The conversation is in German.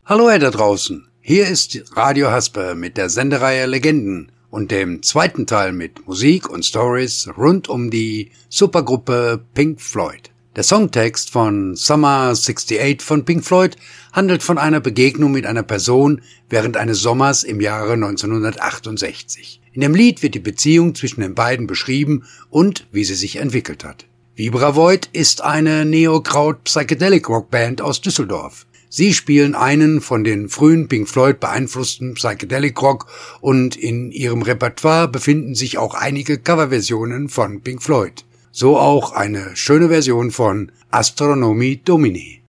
Hallo ihr da draußen, hier ist Radio Hasper mit der Sendereihe Legenden und dem zweiten Teil mit Musik und Stories rund um die Supergruppe Pink Floyd. Der Songtext von Summer 68 von Pink Floyd handelt von einer Begegnung mit einer Person während eines Sommers im Jahre 1968. In dem Lied wird die Beziehung zwischen den beiden beschrieben und wie sie sich entwickelt hat. Vibra Void ist eine Neo-Kraut-Psychedelic-Rock-Band aus Düsseldorf. Sie spielen einen von den frühen Pink Floyd beeinflussten Psychedelic Rock und in ihrem Repertoire befinden sich auch einige Coverversionen von Pink Floyd. So auch eine schöne Version von Astronomie Domini.